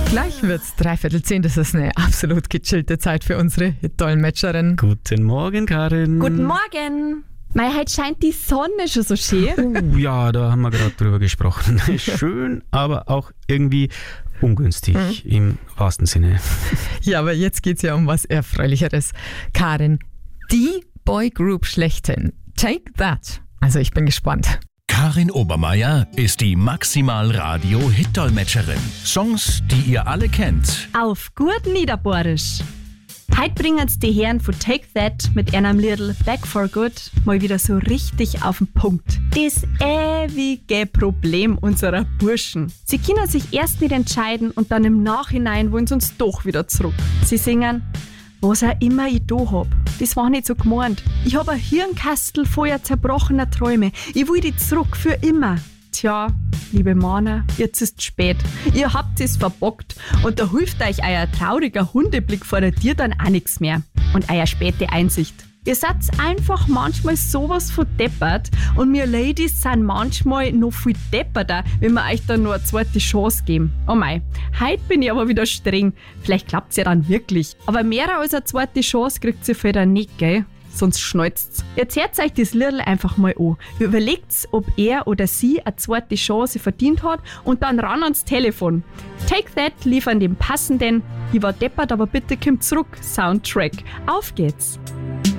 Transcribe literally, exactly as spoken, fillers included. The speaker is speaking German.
Gleich wird's dreiviertel zehn, das ist eine absolut gechillte Zeit für unsere Dolmetscherin. Guten Morgen, Karin. Guten Morgen. Mei, heute scheint die Sonne schon so schön. Oh, ja, da haben wir gerade drüber gesprochen. Schön, aber auch irgendwie ungünstig mhm. im wahrsten Sinne. Ja, aber jetzt geht's ja um was Erfreulicheres. Karin, die Boygroup schlechthin. Take That. Also ich bin gespannt. Karin Obermeier ist die Maximal-Radio-Hit-Dolmetscherin. Songs, die ihr alle kennt. Auf gut Niederbohrisch. Heute bringen's die Herren von Take That mit einem Liedl Back for Good mal wieder so richtig auf den Punkt. Das ewige Problem unserer Burschen. Sie können sich erst nicht entscheiden und dann im Nachhinein wollen sie uns doch wieder zurück. Sie singen: Was auch immer ich da hab, das war nicht so gemeint. Ich hab ein Hirnkastel voller zerbrochener Träume. Ich will die zurück für immer. Tja, liebe Männer, jetzt ist spät. Ihr habt es verbockt und da hilft euch euer trauriger Hundeblick vor der Tür dann auch nichts mehr. Und euer späte Einsicht. Ihr seid einfach manchmal sowas von deppert und wir Ladies sind manchmal noch viel depperter, wenn wir euch dann nur eine zweite Chance geben. Oh mei, heute bin ich aber wieder streng. Vielleicht klappt's ja dann wirklich. Aber mehr als eine zweite Chance kriegt ihr für dann nicht, gell? Sonst schneutzt's. Jetzt hört euch das Liedl einfach mal an. Überlegt's, ob er oder sie eine zweite Chance verdient hat und dann ran ans Telefon. Take That liefern den passenden "Ich war deppert, aber bitte kommt zurück" Soundtrack. Auf geht's!